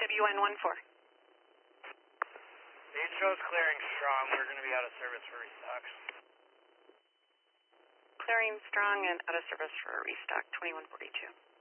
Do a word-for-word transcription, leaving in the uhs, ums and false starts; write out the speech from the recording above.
W N one four. Lead show's clearing strong. We're going to be out of service for restock. Clearing strong and out of service for a restock, twenty-one forty-two.